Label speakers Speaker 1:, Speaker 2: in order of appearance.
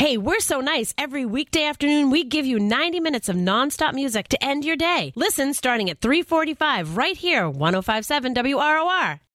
Speaker 1: Hey, we're so nice. Every weekday afternoon, we give you 90 minutes of nonstop music to end your day. Listen starting at 3:45 right here, 105.7 WROR.